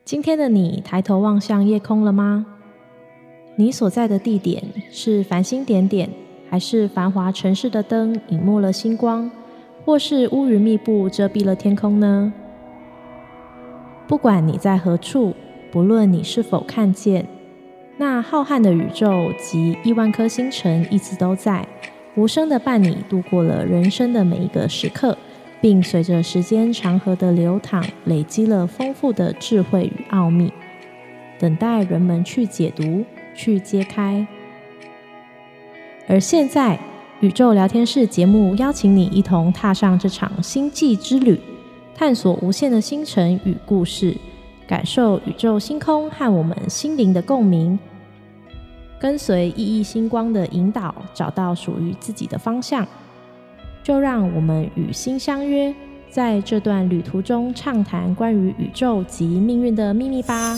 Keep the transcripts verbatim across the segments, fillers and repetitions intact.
今天的你抬头望向夜空了吗？你所在的地点是繁星点点，还是繁华城市的灯隐没了星光，或是乌云密布遮蔽了天空呢？不管你在何处，不论你是否看见，那浩瀚的宇宙及亿万颗星辰一直都在，无声的伴你度过了人生的每一个时刻，并随着时间长河的流淌，累积了丰富的智慧与奥秘，等待人们去解读、去揭开。而现在，宇宙聊天室节目邀请你一同踏上这场星际之旅，探索无限的星辰与故事，感受宇宙星空和我们心灵的共鸣，跟随熠熠星光的引导，找到属于自己的方向。就让我们与星相约，在这段旅途中畅谈关于宇宙及命运的秘密吧。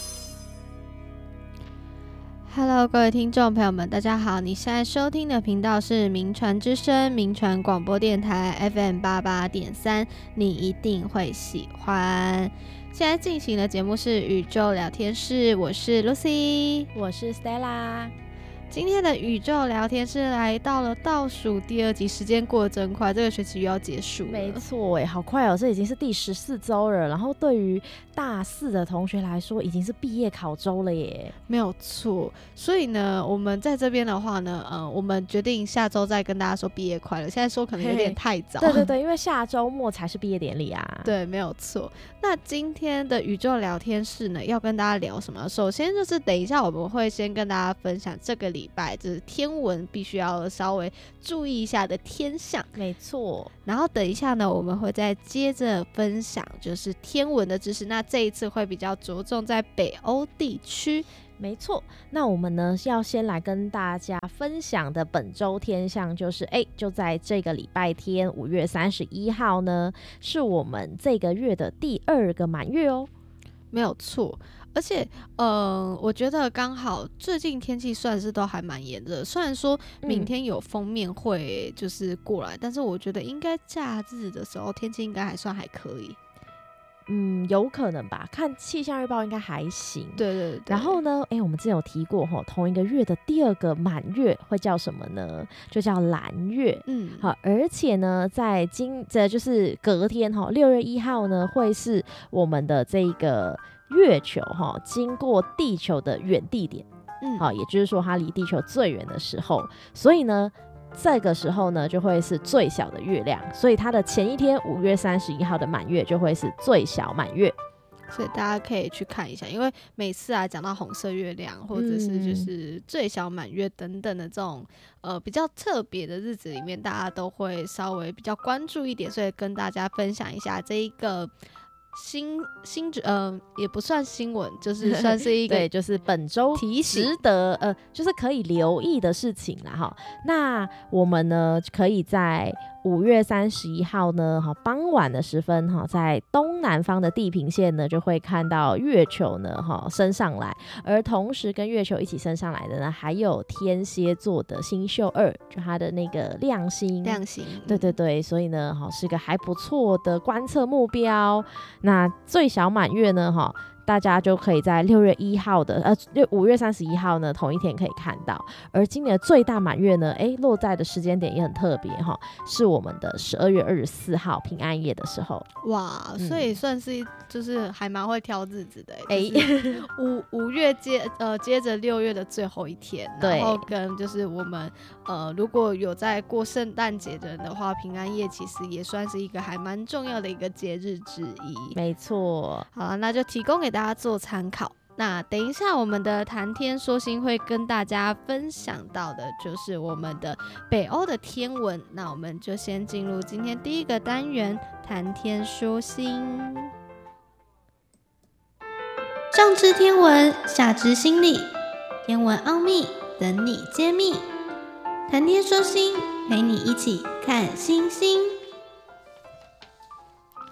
Hello， 各位听众朋友们，大家好！你现在收听的频道是名传之声名传广播电台 F M 八八点三，你一定会喜欢。现在进行的节目是宇宙聊天室，我是 Lucy， 我是 Stella。 今天的宇宙聊天室来到了倒数第二集，时间过得真快，这个学期又要结束了。 没错耶，好快哦，这已经是第十四周了。然后对于大四的同学来说，已经是毕业考周了耶。 没有错，所以呢，我们在这边的话呢，呃，我们决定下周再跟大家说毕业快乐。现在说可能有点太早。 对对对，因为下周末才是毕业典礼啊。 对，没有错。那今天的宇宙聊天室呢，要跟大家聊什么？首先就是等一下我们会先跟大家分享这个礼拜就是天文必须要稍微注意一下的天象。 没错。 然后等一下呢，我们会再接着分享就是天文的知识。那这一次会比较着重在北欧地区。 没错，那我们呢要先来跟大家分享的本周天象就是哎，就在这个礼拜天五月三十一号呢，是我们这个月的第二个满月哦。 没有错，而且呃，我觉得刚好最近天气算是都还蛮炎热，虽然说明天有锋面会就是过来、嗯、但是我觉得应该假日的时候天气应该还算还可以。 嗯，有可能吧，看气象预报应该还行。 对对对。 然后呢，哎，我们之前有提过吼，同一个月的第二个满月会叫什么呢？就叫蓝月。嗯，好，而且呢，在今这就是隔天哈，六月一号呢，会是我们的这个月球哈经过地球的远地点。嗯，好，也就是说它离地球最远的时候，所以呢。这个时候呢，就会是最小的月亮，所以它的前一天五月三十一号的满月就会是最小满月， 所以大家可以去看一下，因为每次啊讲到红色月亮或者是就是最小满月等等的这种、嗯、呃比较特别的日子里面，大家都会稍微比较关注一点，所以跟大家分享一下这一个新新呃也不算新闻，就是算是一个对，就是本周提醒值得呃就是可以留意的事情啦哈。那我们呢可以在五月三十一号呢哈傍晚的时分哈，在东南方的地平线呢就会看到月球呢哈升上来，而同时跟月球一起升上来的呢还有天蝎座的星宿二，就它的那个亮星亮星。 对对对，所以呢哈是个还不错的观测目标。那最小满月呢哈大家就可以在六月一号的呃五月三十一号呢同一天可以看到，而今年的最大满月呢，哎落在的时间点也很特别哈，是我们的十二月二十四号平安夜的时候。 哇，所以算是就是还蛮会挑日子的哎、欸，五五月接呃接着六月的最后一天，然后跟就是我们呃如果有在过圣诞节的人的话，平安夜其实也算是一个还蛮重要的一个节日之一。 没错， 好了，那就提供给大家做参考。那等一下我们的谈天说星会跟大家分享到的就是我们的北欧的天文，那我们就先进入今天第一个单元谈天说星。上知天文，下知心理，天文奥秘等你揭秘。谈天说星，陪你一起看星星。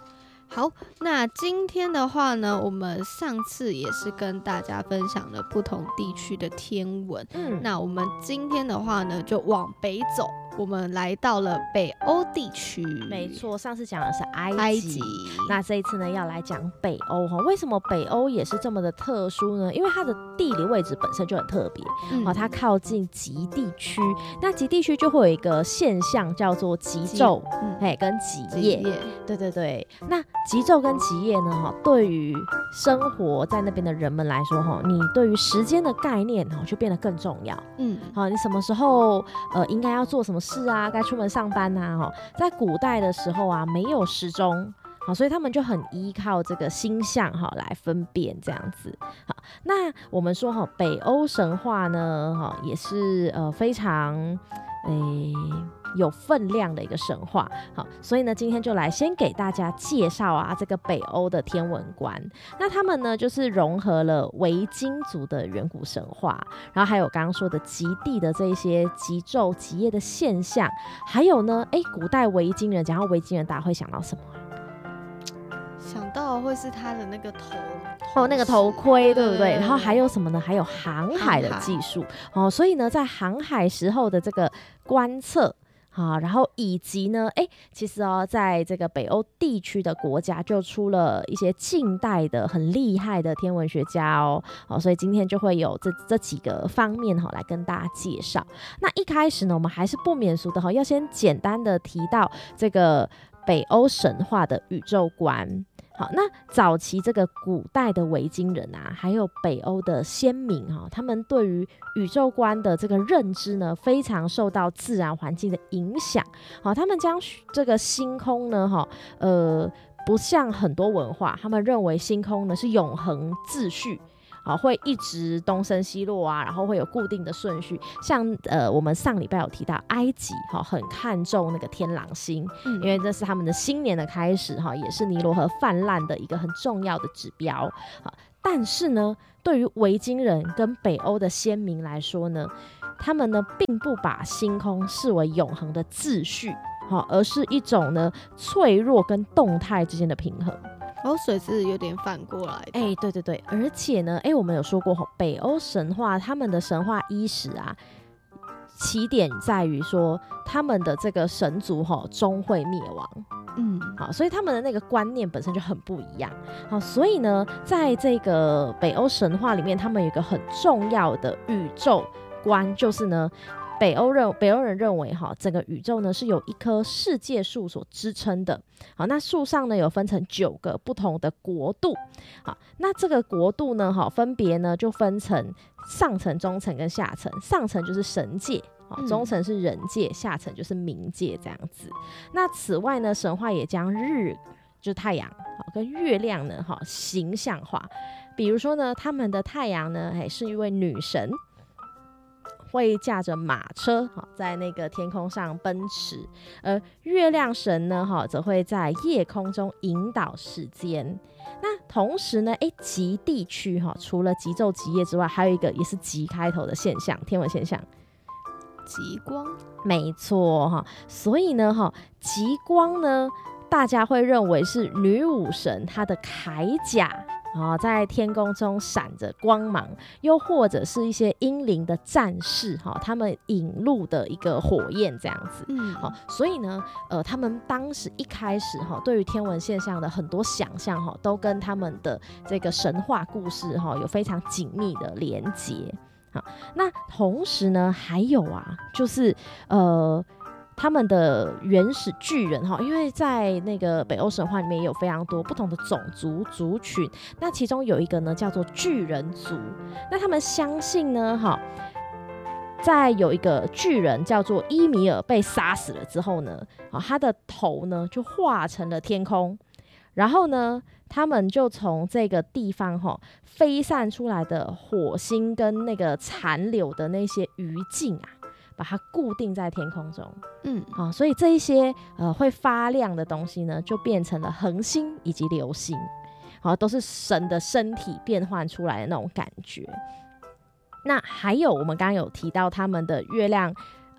好，那今天的话呢，我们上次也是跟大家分享了不同地区的天文，嗯，那我们今天的话呢，就往北走，我们来到了北欧地区。 没错，上次讲的是埃及， 埃及那这一次呢要来讲北欧。为什么北欧也是这么的特殊呢？因为它的地理位置本身就很特别，嗯，它靠近极地区，那极地区就会有一个现象叫做极昼，嗯，跟极夜，极夜对对对。那极昼跟极夜呢，对于生活在那边的人们来说，你对于时间的概念就变得更重要。嗯，好，你什么时候呃应该要做什么事啊？该出门上班啊？在古代的时候啊，没有时钟。好，所以他们就很依靠这个星象哈来分辨这样子。好，那我们说哈，北欧神话呢，哈也是呃非常诶有分量的一个神话。好，所以呢，今天就来先给大家介绍啊这个北欧的天文观。那他们呢，就是融合了维京族的远古神话，然后还有刚刚说的极地的这些极昼极夜的现象，还有呢，哎，古代维京人，讲到维京人，大家会想到什么？ 想到会是他的那个头哦，那个头盔，对不对？然后还有什么呢？还有航海的技术哦。所以呢，在航海时候的这个观测啊，然后以及呢，哎，其实哦，在这个北欧地区的国家就出了一些近代的很厉害的天文学家哦。哦，所以今天就会有这这几个方面哈、哦、来跟大家介绍。那一开始呢，我们还是不免俗的哈、哦，要先简单的提到这个北欧神话的宇宙观。好，那早期这个古代的维京人啊，还有北欧的先民哈、哦，他们对于宇宙观的这个认知呢，非常受到自然环境的影响。好，他们将这个星空呢，哈，呃，不像很多文化，他们认为星空呢是永恒秩序。啊，会一直东升西落啊，然后会有固定的顺序。像呃，我们上礼拜有提到埃及哈、哦，很看重那个天狼星，嗯、因为这是他们的新年的开始哈、哦，也是尼罗河泛滥的一个很重要的指标。好，但是呢，对于维京人跟北欧的先民来说呢，他们呢并不把星空视为永恒的秩序，好、哦，而是一种呢脆弱跟动态之间的平衡。 哦，水是有点反过来的。 哎、欸，对对对，而且呢，哎、欸，我们有说过，北欧神话他们的神话伊始啊，起点在于说他们的这个神族哈终会灭亡。嗯，好，所以他们的那个观念本身就很不一样。好，所以呢，在这个北欧神话里面，他们有一个很重要的宇宙观，就是呢。北欧认北欧人认为哈，整个宇宙呢是由一棵世界树所支撑的。好，那树上呢有分成九个不同的国度。好，那这个国度呢，哈，分别呢就分成上层、中层跟下层。上层就是神界，中层是人界，下层就是冥界这样子。那此外呢，神话也将日就是太阳跟月亮呢，哈形象化。比如说呢，他们的太阳呢，还是一位女神。会驾着马车在那个天空上奔驰，而月亮神呢则会在夜空中引导时间。那同时呢，哎，极地区除了极昼极夜之外，还有一个也是极开头的现象，天文现象， 极光。 没错，所以呢，极光呢，大家会认为是女武神她的铠甲。哦、在天空中闪着光芒，又或者是一些英灵的战士、哦、他们引入的一个火焰这样子、嗯哦、所以呢、呃、他们当时一开始、哦、对于天文现象的很多想象、哦、都跟他们的这个神话故事、哦、有非常紧密的连结。好，那同时呢还有啊就是呃他们的原始巨人哈，因为在那个北欧神话里面也有非常多不同的种族族群，那其中有一个呢叫做巨人族，那他们相信呢哈，在有一个巨人叫做伊米尔被杀死了之后呢，他的头呢就化成了天空，然后呢他们就从这个地方哈飞散出来的火星跟那个残留的那些余烬啊。把它固定在天空中，嗯，好、哦，所以这一些呃会发亮的东西呢，就变成了恒星以及流星，好、哦，都是神的身体变换出来的那种感觉。那还有我们刚刚有提到他们的月亮，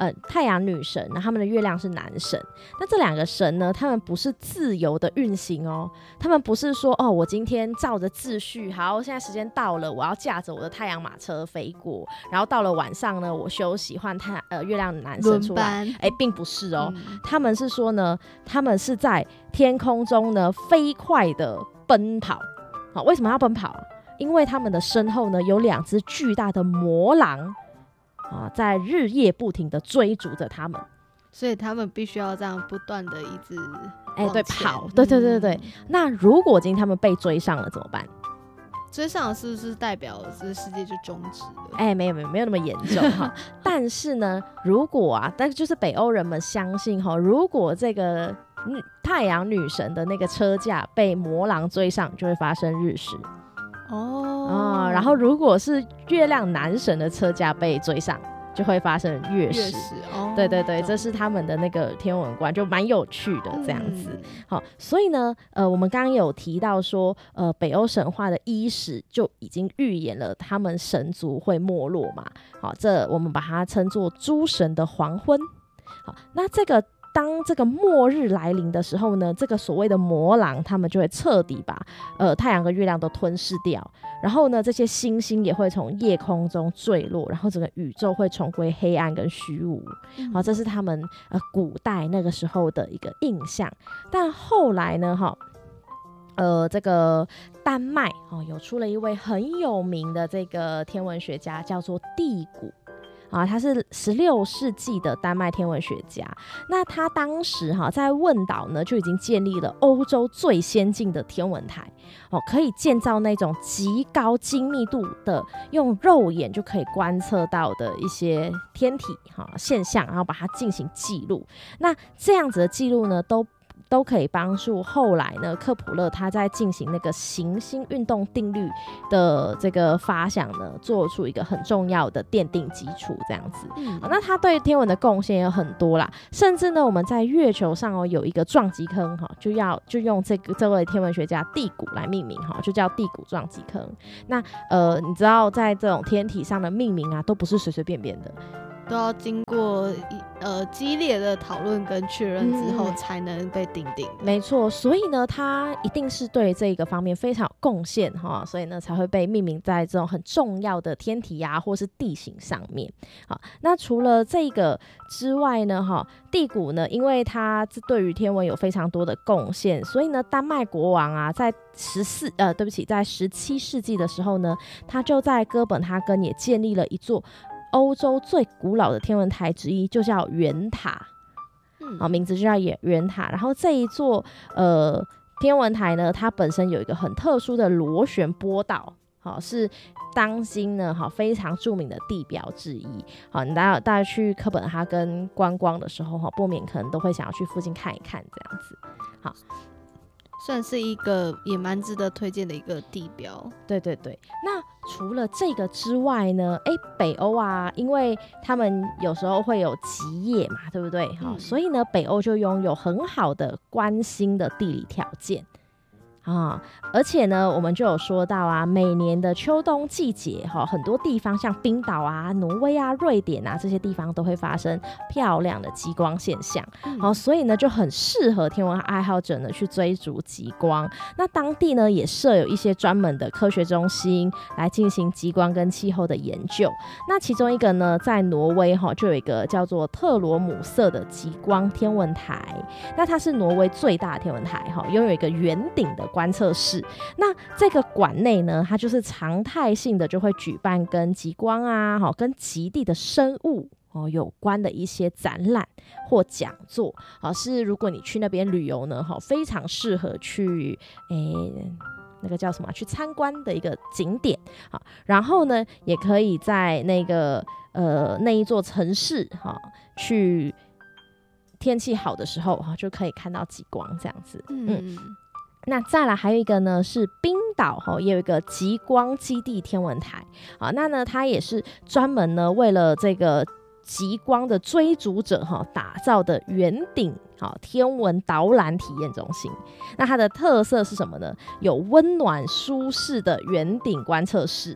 呃太阳女神，然后他们的月亮是男神。那这两个神呢，他们不是自由的运行哦，他们不是说哦，我今天照着秩序，好，现在时间到了，我要驾着我的太阳马车飞过，然后到了晚上呢，我休息换太呃月亮男神出来，哎，并不是哦、嗯，他们是说呢，他们是在天空中呢飞快的奔跑。好，为什么要奔跑啊？因为他们的身后呢有两只巨大的魔狼啊，在日夜不停的追逐着他们， 所以他们必须要这样不断的一直哎、欸、 对跑，对对对对、嗯。那如果今天他们被追上了怎么办？ 追上了是不是代表这个世界就终止了？ 哎、欸，没有没有没有那么严重哈。但是呢，如果啊，但就是北欧人们相信哈，如果这个、嗯、太阳女神的那个车架被魔狼追上，就会发生日食。哦、啊，然后如果是月亮男神的车架被追上，就会发生月食。哦、对对对，这是他们的那个天文观，就蛮有趣的这样子。嗯、好，所以呢，呃，我们刚刚有提到说，呃，北欧神话的伊始就已经预言了他们神族会没落嘛。好，这我们把它称作诸神的黄昏。好，那这个。当这个末日来临的时候呢，这个所谓的魔狼他们就会彻底把呃太阳跟月亮都吞噬掉，然后呢这些星星也会从夜空中坠落，然后整个宇宙会重归黑暗跟虚无。好、嗯，这是他们呃古代那个时候的一个印象。但后来呢哈，呃这个丹麦哦有出了一位很有名的这个天文学家，叫做地谷。啊，他是十六世纪的丹麦天文学家。那他当时哈、啊、在问岛呢就已经建立了欧洲最先进的天文台，哦，可以建造那种极高精密度的，用肉眼就可以观测到的一些天体哈、啊、现象，然后把它进行记录。那这样子的记录呢，都都可以帮助后来呢，克普勒他在进行那个行星运动定律的这个发想呢，做出一个很重要的奠定基础，这样子。嗯啊、那他对天文的贡献有很多啦，甚至呢，我们在月球上哦有一个撞击坑哈，就要就用这个这位天文学家地谷来命名哈，就叫地谷撞击坑。那呃，你知道在这种天体上的命名啊，都不是随随便便的。 都要经过呃激烈的讨论跟确认之后才能被定定、嗯、 没错，所以呢他一定是对这个方面非常有贡献哈，所以呢才会被命名在这种很重要的天体啊或是地形上面。好，那除了这个之外呢哈，地谷呢因为他对于天文有非常多的贡献，所以呢丹麦国王啊在十四呃对不起在十七世纪的时候呢，他就在哥本哈根也建立了一座欧洲最古老的天文台之一，就叫圆塔，嗯，好，名字就叫圆塔。然后这一座呃天文台呢，它本身有一个很特殊的螺旋波道，好，是当今呢好非常著名的地标之一。好，你大家大家去哥本哈根观光的时候，哈，不免可能都会想要去附近看一看这样子。好。 算是一个也蛮值得推荐的一个地标。 对对对，那除了这个之外呢，哎，北欧啊，因为他们有时候会有极夜嘛，对不对？嗯，所以呢，北欧就拥有很好的观星的地理条件。啊，而且呢，我们就有说到啊，每年的秋冬季节，哈，很多地方像冰岛啊、挪威啊、瑞典啊这些地方都会发生漂亮的极光现象，好、嗯，所以呢就很适合天文爱好者呢去追逐极光。那当地呢也设有一些专门的科学中心来进行极光跟气候的研究。那其中一个呢，在挪威哈就有一个叫做特罗姆瑟的极光天文台，那它是挪威最大的天文台，哈，拥有一个圆顶的观测室。那这个馆内呢，它就是常态性的就会举办跟极光啊、跟极地的生物有关的一些展览或讲座，是如果你去那边旅游呢，非常适合去诶那个叫什么去参观的一个景点。好，然后呢也可以在那个呃那一座城市去天气好的时候就可以看到极光这样子。嗯, 嗯那再来还有一个呢是冰岛也有一个极光基地天文台，好，那呢它也是专门呢为了这个极光的追逐者打造的圆顶天文导览体验中心。那它的特色是什么呢？有温暖舒适的圆顶观测室，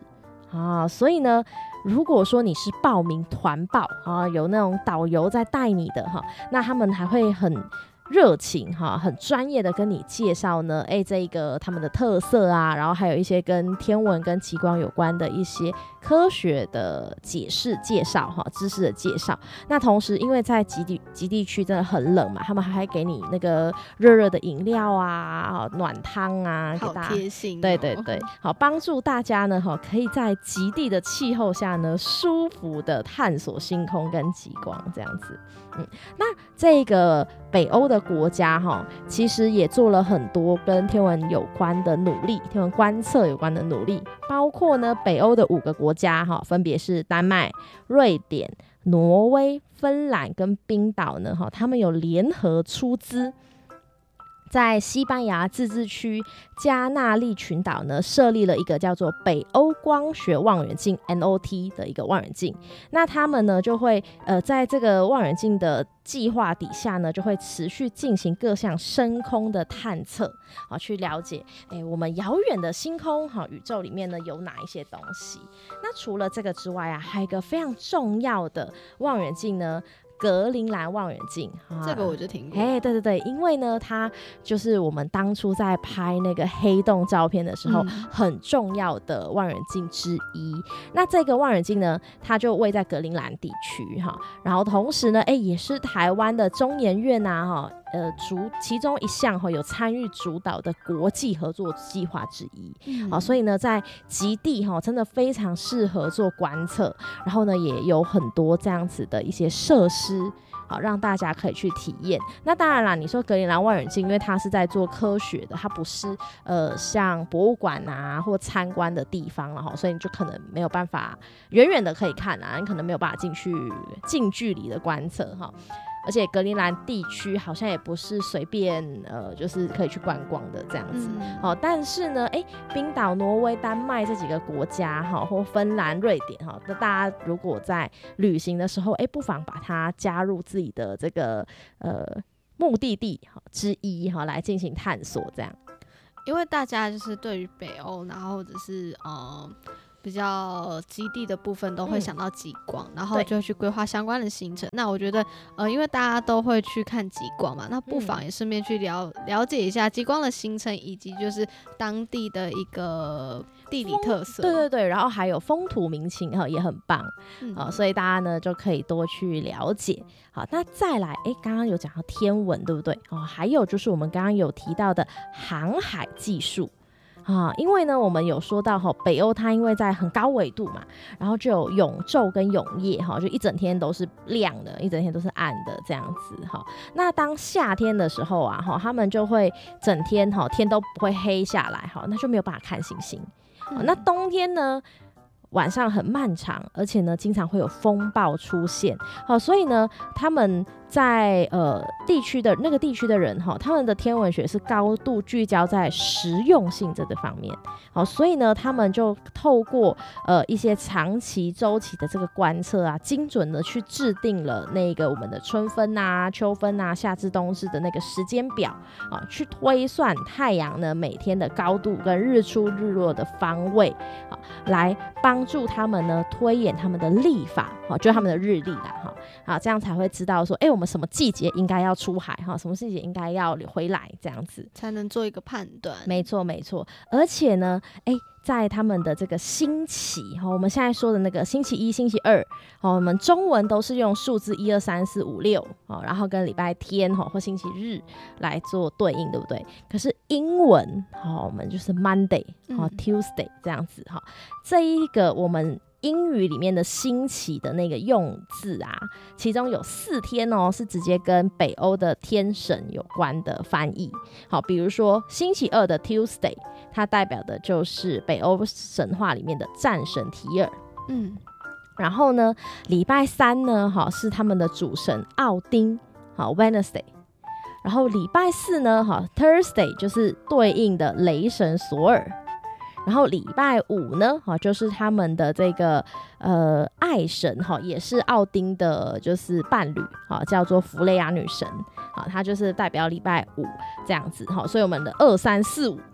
啊，所以呢，如果说你是报名团报啊，有那种导游在带你的哈，那他们还会很热情哈，很专业的跟你介绍呢，哎，这个他们的特色啊，然后还有一些跟天文跟极光有关的一些科学的解释介绍哈，知识的介绍。那同时，因为在极地极地区真的很冷嘛，他们还会给你那个热热的饮料啊、暖汤啊， 好贴心、哦。 对对对，好帮助大家呢，哈，可以在极地的气候下呢，舒服的探索星空跟极光这样子。嗯，那这个北欧的国家哈，其实也做了很多跟天文有关的努力，天文观测有关的努力，包括呢北欧的五个国家哈，分别是丹麦、瑞典、挪威、芬兰跟冰岛呢哈，他们有联合出资，在西班牙自治区加纳利群岛呢，设立了一个叫做北欧光学望远镜 N O T 的一个望远镜。那他们呢就会呃在这个望远镜的计划底下呢，就会持续进行各项深空的探测，好去了解，哎，我们遥远的星空，好宇宙里面呢有哪一些东西。那除了这个之外啊，还有一个非常重要的望远镜呢。格陵兰望远镜， 这个我就听过。 哎，对对对，因为呢，它就是我们当初在拍那个黑洞照片的时候，嗯、很重要的望远镜之一。那这个望远镜呢，它就位在格陵兰地区哈，然后同时呢，哎，也是台湾的中研院啊哈。呃，主其中一项哈有参与主导的国际合作计划之一，嗯、好，所以呢，在极地哈真的非常适合做观测，然后呢也有很多这样子的一些设施，好让大家可以去体验。那当然啦，你说格陵兰望远镜，因为它是在做科学的，它不是呃像博物馆啊或参观的地方了哈，所以你就可能没有办法远远的可以看啊，你可能没有办法进去近距离的观测哈。而且格陵兰地区好像也不是随便呃，就是可以去观光的这样子，嗯哦、但是呢，哎，冰岛、挪威、丹麦这几个国家哈，或芬兰、瑞典哈，那大家如果在旅行的时候，哎，不妨把它加入自己的这个呃目的地之一哈，来进行探索这样。 因为大家就是对于北欧，然后或者是呃。比较基地的部分都会想到极光，嗯、然后就会去规划相关的行程。那我觉得，呃，因为大家都会去看极光嘛，那不妨也顺便去了了解一下极光的行程，以及就是当地的一个地理特色。 对对对，然后还有风土民情哈，也很棒。嗯、呃，所以大家呢就可以多去了解。好，那再来，哎，刚刚有讲到天文，对不对？哦，还有就是我们刚刚有提到的航海技术。啊，因为呢，我们有说到哈，北欧它因为在很高纬度嘛，然后就有永昼跟永夜哈，就一整天都是亮的，一整天都是暗的这样子哈。那当夏天的时候啊，哈，他们就会整天哈天都不会黑下来哈，那就没有办法看星星。嗯、那冬天呢？晚上很漫长，而且呢，经常会有风暴出现。好，所以呢，他们在呃地区的那个地区的人哈，他们的天文学是高度聚焦在实用性这个方面。好，所以呢，他们就透过呃一些长期周期的这个观测啊，精准的去制定了那个我们的春分啊、秋分啊、夏至、冬至的那个时间表啊，去推算太阳呢每天的高度跟日出日落的方位啊，来帮。帮助他们呢推演他们的历法，好，就是他们的日历啦，哈，好，这样才会知道说，哎、欸，我们什么季节应该要出海，哈，什么季节应该要回来，这样子才能做一个判断。 没错，没错，而且呢，哎、欸。在他们的这个星期，我们现在说的那个星期一、星期二，我们中文都是用数字一二三四五六，然后跟礼拜天或星期日来做对应，对不对？可是英文，我们就是 Monday、Tuesday 这样子，这一个我们英语里面的星期的那个用字啊，其中有四天哦是直接跟北欧的天神有关的翻译。好，比如说星期二的 Tuesday， 它代表的就是北欧神话里面的战神提尔。嗯，然后呢，礼拜三呢，好是他们的主神奥丁，好 Wednesday。然后礼拜四呢，好 Thursday 就是对应的雷神索尔。然后礼拜五呢，就是他们的这个呃爱神，也是奥丁的，就是伴侣，叫做弗雷亚女神，她就是代表礼拜五这样子，所以我们的二三四五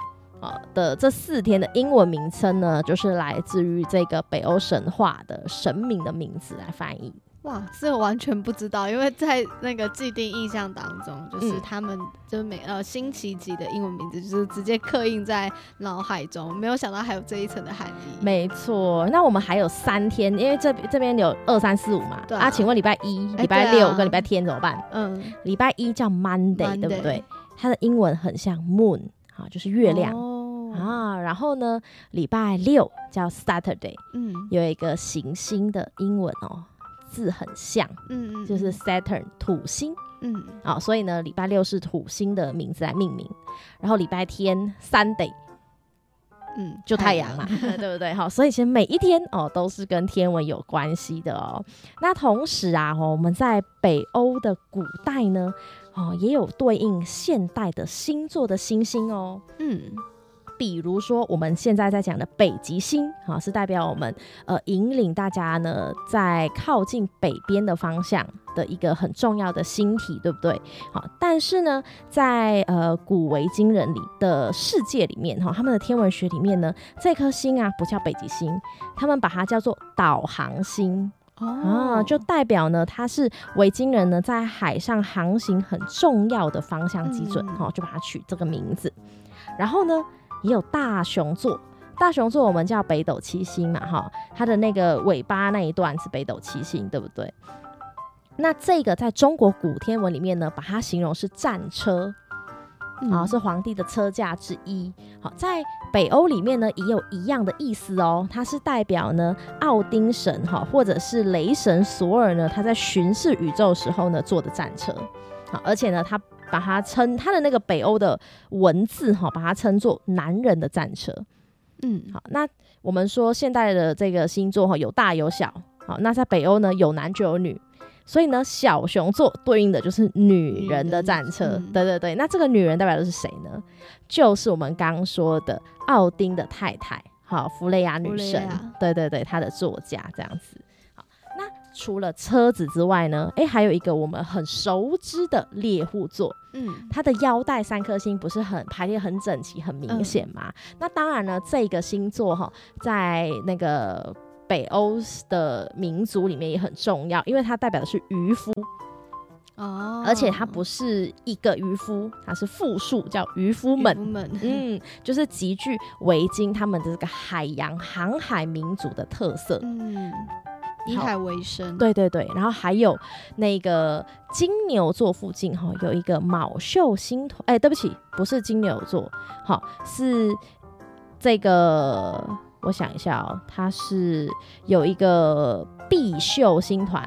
呃、的这四天的英文名称呢，就是来自于这个北欧神话的神明的名字来翻译。 哇，这我完全不知道，因为在那个既定印象当中，就是他们就是每、嗯、呃星期几的英文名字就是直接刻印在脑海中，没有想到还有这一层的含义。 没错，那我们还有三天，因为这这边有二三四五嘛，对 啊, 啊请问礼拜一、礼拜六跟礼拜天怎么办？嗯，礼拜一叫 Monday, Monday 对不对？它的英文很像 Moon， 好，就是月亮。哦啊，然后呢，礼拜六叫 Saturday， 嗯，有一个行星的英文哦。字很像，嗯嗯，就是 Saturn 土星，嗯，好、哦，所以呢，礼拜六是土星的名字来命名，然后礼拜天 Sunday， 嗯，就太阳嘛，对不对？好，所以其实每一天哦都是跟天文有关系的哦。那同时啊，哦，我们在北欧的古代呢，哦，也有对应现代的星座的星星哦，嗯。比如说我们现在在讲的北极星、啊、是代表我们呃引领大家呢在靠近北边的方向的一个很重要的星体，对不对？好，但是呢在呃古维京人里的世界里面、哦、他们的天文学里面呢，这颗星啊不叫北极星，他们把它叫做导航星。哦、啊，就代表呢，它是维京人呢在海上航行很重要的方向基准、嗯哦、就把它取这个名字。然后呢也有大熊座，大熊座我们叫北斗七星嘛，哈，它的那个尾巴那一段是北斗七星，对不对？那这个在中国古天文里面呢，把它形容是战车，嗯哦、是皇帝的车驾之一。好，在北欧里面呢，也有一样的意思哦，它是代表呢奥丁神哈，或者是雷神索尔呢，他在巡视宇宙时候呢坐的战车。好，而且呢，他把它称他的那个北欧的文字哈，把它称作男人的战车。嗯，好，那我们说现代的这个星座哈，有大有小。好，那在北欧呢，有男就有女，所以呢，小熊座对应的就是女人的战车。嗯、对对对，那这个女人代表的是谁呢？就是我们刚说的奥丁的太太，好，弗雷亚女神。对对对，她的座驾这样子。那除了车子之外呢，哎，还有一个我们很熟知的猎户座，嗯，它的腰带三颗星不是很排列很整齐、很明显吗？嗯、那当然呢，这个星座哈，在那个北欧的民族里面也很重要，因为它代表的是渔夫。哦，而且它不是一个渔夫，它是复数，叫渔夫们。渔夫们嗯，就是极具维京他们的这个海洋航海民族的特色。嗯。 以海为生， 对对对，然后还有那个金牛座附近哈、哦、有一个卯宿星团，哎，对不起，不是金牛座，好，是这个，我想一下哦，它是有一个赑宿星团。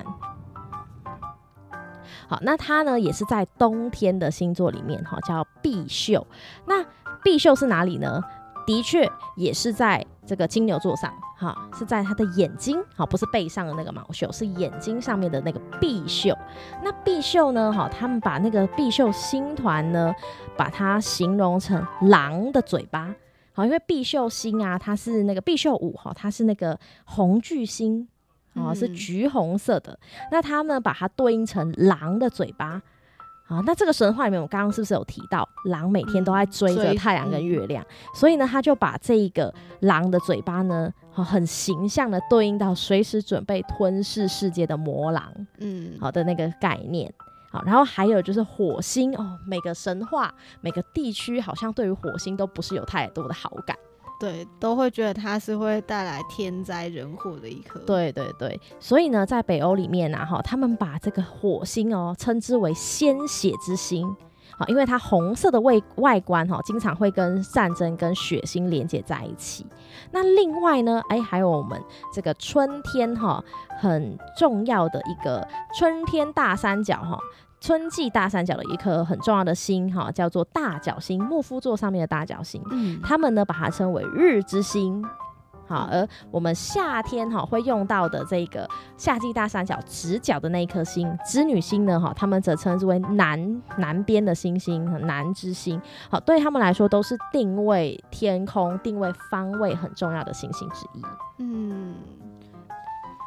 好，那它呢也是在冬天的星座里面哈、哦，叫赑宿。那赑宿是哪里呢？的确也是在这个金牛座上，哈，是在他的眼睛，好，不是背上的那个卯宿，是眼睛上面的那个赑宿。那赑宿呢，哈，他们把那个赑宿星团呢，把它形容成狼的嘴巴，好，因为赑宿星啊，它是那个赑宿五，哈，它是那个红巨星，哦，是橘红色的。嗯、那他们把它对应成狼的嘴巴。好，那这个神话里面，我刚刚是不是有提到狼每天都在追着太阳跟月亮、嗯嗯、所以呢他就把这个狼的嘴巴呢很形象的对应到随时准备吞噬世界的魔狼，嗯，好的那个概念。好，然后还有就是火星哦，每个神话每个地区好像对于火星都不是有太多的好感， 对，都会觉得它是会带来天灾人祸的一颗。 对对对，所以呢，在北欧里面啊，他们把这个火星哦称之为鲜血之星，好，因为它红色的外外观哈，经常会跟战争跟血腥连接在一起。那另外呢，哎，还有我们这个春天哈，很重要的一个春天大三角哈。春季大三角的一颗很重要的星哈，叫做大角星，木夫座上面的大角星，嗯，他们呢把它称为日之星。好，而我们夏天哈会用到的这个夏季大三角直角的那一颗星织女星呢，哈，他们则称之为南南边的星星，南之星。好，对他们来说都是定位天空、定位方位很重要的星星之一。嗯。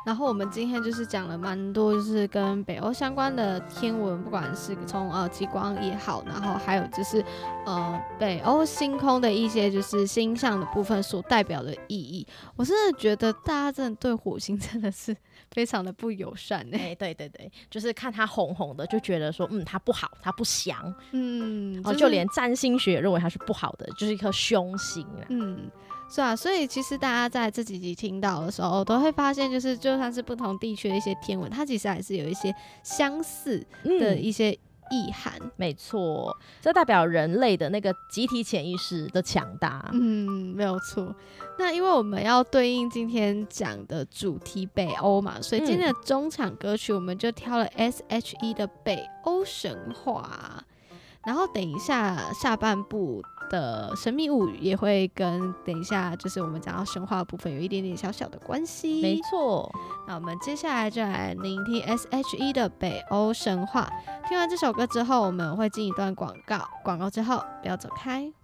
然后我们今天就是讲了蛮多，就是跟北欧相关的天文，不管是从呃极光也好，然后还有就是呃北欧星空的一些就是星象的部分所代表的意义。我真的觉得大家真的对火星真的是非常的不友善哎、 欸，对对对，就是看它红红的，就觉得说，嗯，它不好，它不祥， 嗯，就是、 哦，就连占星学也认为它是不好的，就是一颗凶星啊。 嗯，是啊，所以其实大家在这几集听到的时候，都会发现，就是就算是不同地区的一些天文，它其实还是有一些相似的一些意涵。 嗯、没错，这代表人类的那个集体潜意识的强大。 嗯，没有错。那因为我们要对应今天讲的主题北欧嘛，所以今天的中场歌曲我们就挑了 S H E 的北欧神话。然后等一下下半部的神秘物语也会跟等一下就是我们讲到神话的部分有一点点小小的关系。 没错， 那我们接下来就来聆听 S H E 的北欧神话。听完这首歌之后，我们会进一段广告，广告之后不要走开。